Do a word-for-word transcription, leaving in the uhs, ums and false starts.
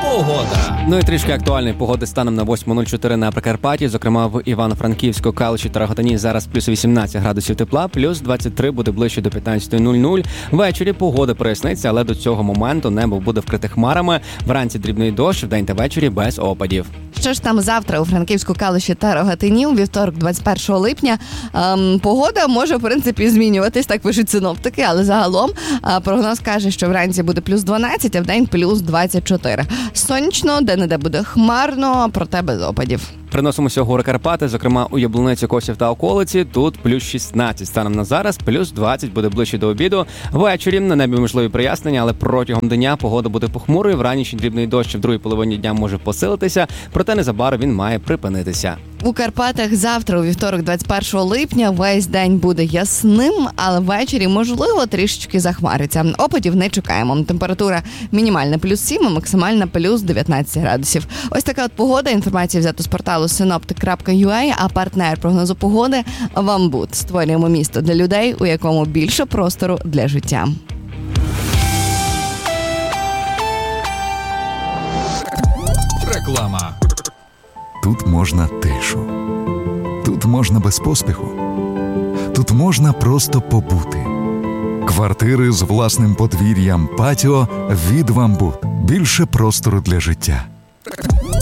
Погода. Ну і трішки актуальної погоди станом на восьма нуль чотири на Прикарпатті, зокрема в Івано-Франківську, Калуші та Рогатині зараз плюс вісімнадцять градусів тепла, плюс двадцять три буде ближче до п'ятнадцята нуль нуль. Ввечері погода проясниться, але до цього моменту небо буде вкрите хмарами. Вранці дрібний дощ, вдень та ввечері без опадів. Що ж там завтра у Франківську, Калуші та Рогатині, у вівторок, двадцять першого липня, ем, погода може, в принципі, змінюватись, так пишуть синоптики, але загалом е, прогноз каже, що вранці буде плюс дванадцять, а вдень плюс двадцять чотири. Сонячно, де-не-де буде хмарно, проте без опадів. Приносимося у гори Карпати, зокрема у Яблуниці, Косів та околиці. Тут плюс шістнадцять станом на зараз, плюс двадцять буде ближче до обіду. Ввечері на небі можливі прояснення, але протягом дня погода буде похмурою. Вранішній дрібний дощ в другій половині дня може посилитися, проте незабаром він має припинитися. У Карпатах завтра, у вівторок, двадцять першого липня, весь день буде ясним, але ввечері, можливо, трішечки захмариться. Опадів не чекаємо. Температура мінімальна плюс сім, а максимальна плюс дев'ятнадцять градусів. Ось така от погода. Інформація взята з порталу синоптик крапка ю а, а партнер прогнозу погоди – Вамбут. Створюємо місто для людей, у якому більше простору для життя. Реклама. Тут можна тишу. Тут можна без поспіху. Тут можна просто побути. Квартири з власним подвір'ям, патіо від Вамбут. Більше простору для життя.